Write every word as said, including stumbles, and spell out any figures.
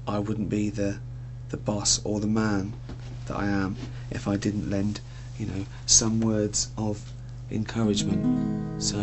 I wouldn't be the the boss or the man that I am if I didn't lend, you know, some words of encouragement. So